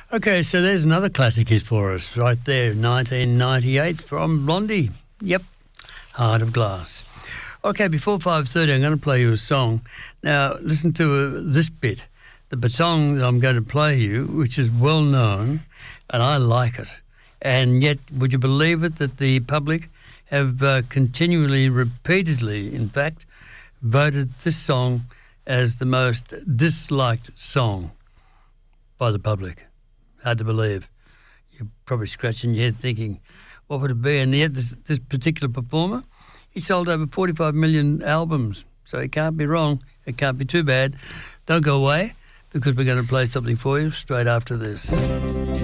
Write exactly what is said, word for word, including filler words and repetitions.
Okay, so there's another classic hit for us right there, nineteen ninety-eight from Blondie. Yep, Heart of Glass. Okay, before five thirty, I'm going to play you a song. Now, listen to uh, this bit. The song that I'm going to play you, which is well known, and I like it. And yet, would you believe it, that the public have uh, continually, repeatedly, in fact, voted this song as the most disliked song by the public. Hard to believe. You're probably scratching your head thinking, what would it be? And yet this, this particular performer, he sold over forty-five million albums, so it can't be wrong. It can't be too bad. Don't go away, because we're going to play something for you straight after this.